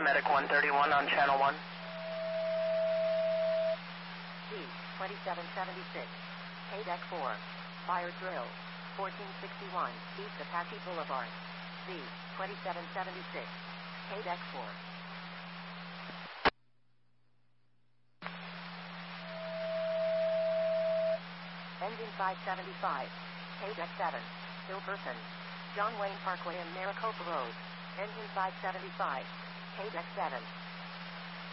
Medic 131 on Channel 1. D-2776, KDEC 4, fire drill, 1461, East Apache Boulevard. D-2776, KDEC 4. Engine 575, KDEC 7, still person. John Wayne Parkway and Maricopa Road. Engine 575, KDEC 7.